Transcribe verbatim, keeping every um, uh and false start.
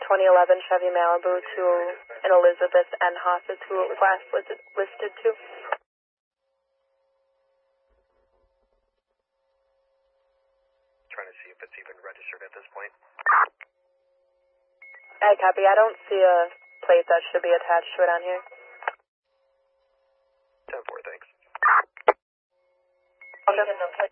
twenty eleven Chevy Malibu to an Elizabeth N. Haas is who it was last listed, listed to. Trying to see if it's even registered at this point. I copy. I don't see a plate that should be attached to it on here. ten four, thanks. Okay.